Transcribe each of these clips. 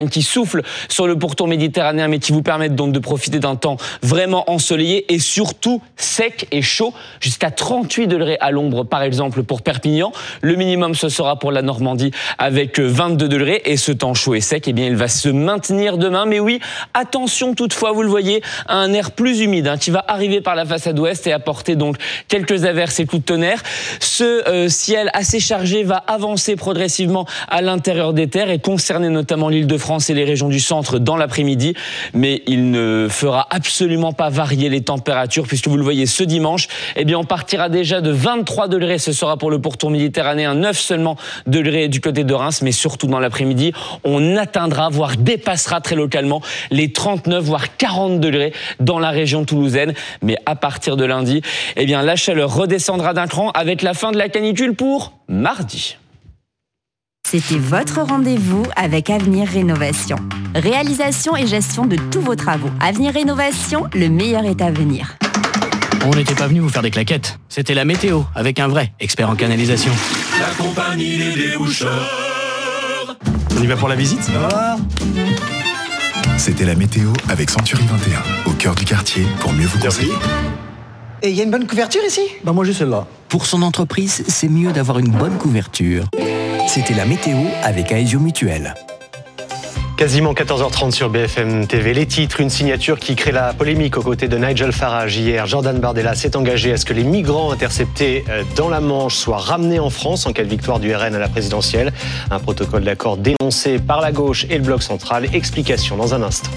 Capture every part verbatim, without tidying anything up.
qui soufflent sur le pourtour méditerranéen, mais qui vous permettent donc de profiter d'un temps vraiment ensoleillé et surtout sec et chaud, jusqu'à trente-huit degrés à l'ombre par exemple pour Perpignan. Le minimum ce sera pour la Normandie avec vingt-deux degrés, et ce temps chaud et sec, eh bien il va se maintenir demain. Mais oui, attention toutefois, vous le voyez, à un air plus humide hein, qui va arriver par la façade ouest et apporter donc quelques averses et coups de tonnerre. Ce euh, ciel assez chargé va avancer progressivement à l'intérieur des terres et concerner notamment l'Île-de-France et les régions du centre dans l'après-midi, mais il ne fera absolument pas varier les températures, puisque vous le voyez ce dimanche, eh bien on partira déjà de vingt-trois degrés, ce sera pour le pourtour méditerranéen, neuf seulement degrés du côté de Reims, mais surtout dans l'après-midi, on atteindra, voire dépassera très localement les trente-neuf voire quarante degrés dans la région toulousaine. Mais à partir de lundi, eh bien la chaleur redescendra d'un cran avec la fin de la canicule pour mardi. C'était votre rendez-vous avec Avenir Rénovation. Réalisation et gestion de tous vos travaux. Avenir Rénovation, le meilleur est à venir. On n'était pas venu vous faire des claquettes. C'était la météo, avec un vrai expert en canalisation. La compagnie des déboucheurs. On y va pour la visite ? Ah. C'était la météo avec Century vingt et un, au cœur du quartier, pour mieux vous conseiller. Et il y a une bonne couverture ici ? Bah moi j'ai celle-là. Pour son entreprise, c'est mieux d'avoir une bonne couverture. C'était la météo avec Aesio Mutuel. Quasiment quatorze heures trente sur B F M T V. Les titres, une signature qui crée la polémique aux côtés de Nigel Farage. Hier, Jordan Bardella s'est engagé à ce que les migrants interceptés dans la Manche soient ramenés en France en cas de victoire du R N à la présidentielle. Un protocole d'accord dénoncé par la gauche et le bloc central. Explication dans un instant.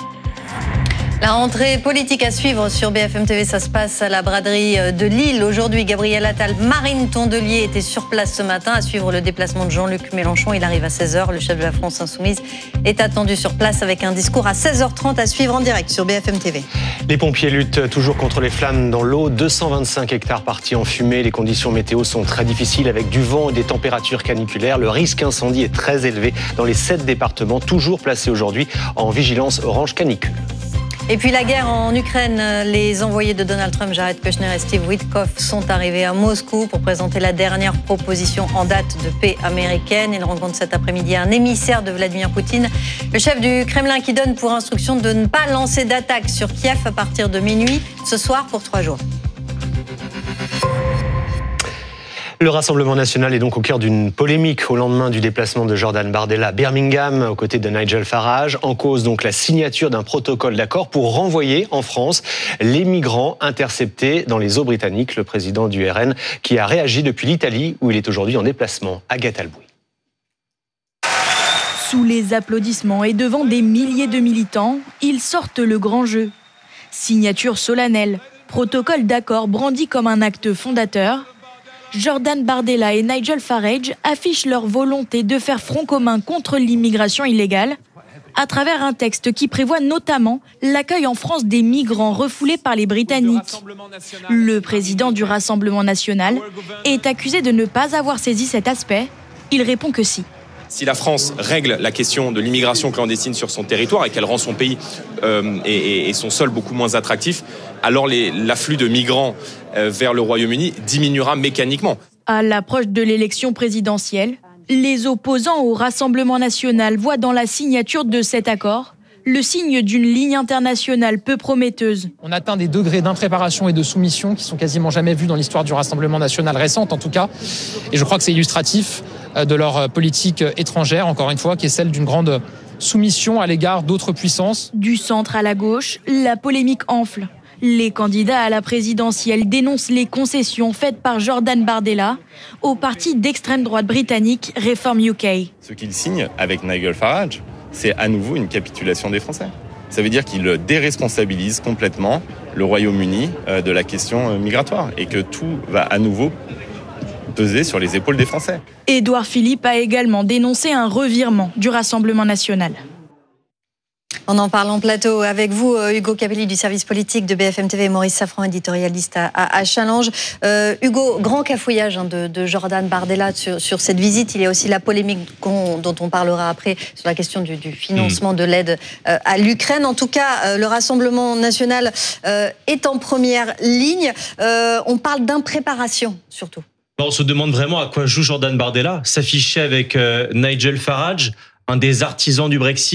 La rentrée politique à suivre sur B F M T V, ça se passe à la braderie de Lille. Aujourd'hui, Gabriel Attal, Marine Tondelier étaient sur place ce matin à suivre le déplacement de Jean-Luc Mélenchon. Il arrive à seize heures. Le chef de la France Insoumise est attendu sur place avec un discours à seize heures trente à suivre en direct sur B F M T V. Les pompiers luttent toujours contre les flammes dans l'eau. deux cent vingt-cinq hectares partis en fumée. Les conditions météo sont très difficiles avec du vent et des températures caniculaires. Le risque incendie est très élevé dans les sept départements, toujours placés aujourd'hui en vigilance orange canicule. Et puis la guerre en Ukraine, les envoyés de Donald Trump, Jared Kushner et Steve Witkoff, sont arrivés à Moscou pour présenter la dernière proposition en date de paix américaine. Ils rencontrent cet après-midi un émissaire de Vladimir Poutine, le chef du Kremlin, qui donne pour instruction de ne pas lancer d'attaque sur Kiev à partir de minuit ce soir pour trois jours. Le Rassemblement national est donc au cœur d'une polémique au lendemain du déplacement de Jordan Bardella à Birmingham aux côtés de Nigel Farage. En cause donc la signature d'un protocole d'accord pour renvoyer en France les migrants interceptés dans les eaux britanniques. Le président du R N qui a réagi depuis l'Italie où il est aujourd'hui en déplacement. Agathe Albouy. Sous les applaudissements et devant des milliers de militants, ils sortent le grand jeu. Signature solennelle, protocole d'accord brandi comme un acte fondateur. Jordan Bardella et Nigel Farage affichent leur volonté de faire front commun contre l'immigration illégale à travers un texte qui prévoit notamment l'accueil en France des migrants refoulés par les Britanniques. Le président du Rassemblement national est accusé de ne pas avoir saisi cet aspect. Il répond que si. Si la France règle la question de l'immigration clandestine sur son territoire et qu'elle rend son pays euh, et, et son sol beaucoup moins attractif, alors les, l'afflux de migrants euh, vers le Royaume-Uni diminuera mécaniquement. À l'approche de l'élection présidentielle, les opposants au Rassemblement national voient dans la signature de cet accord le signe d'une ligne internationale peu prometteuse. On atteint des degrés d'impréparation et de soumission qui sont quasiment jamais vus dans l'histoire du Rassemblement national récente, en tout cas. Et je crois que c'est illustratif de leur politique étrangère, encore une fois, qui est celle d'une grande soumission à l'égard d'autres puissances. Du centre à la gauche, la polémique enfle. Les candidats à la présidentielle dénoncent les concessions faites par Jordan Bardella au parti d'extrême droite britannique Reform U K. Ce qu'il signe avec Nigel Farage, c'est à nouveau une capitulation des Français. Ça veut dire qu'il déresponsabilise complètement le Royaume-Uni de la question migratoire et que tout va à nouveau peser sur les épaules des Français. Édouard Philippe a également dénoncé un revirement du Rassemblement national. On en parle en plateau avec vous, Hugo Capelli du service politique de B F M T V et Maurice Safran, éditorialiste à, à, à Challenge. Euh, Hugo, grand cafouillage hein, de, de Jordan Bardella sur, sur cette visite. Il y a aussi la polémique qu'on, dont on parlera après sur la question du, du financement mmh. de l'aide euh, à l'Ukraine. En tout cas, euh, le Rassemblement national euh, est en première ligne. Euh, on parle d'impréparation surtout. On se demande vraiment à quoi joue Jordan Bardella. S'afficher avec euh, Nigel Farage, un des artisans du Brexit.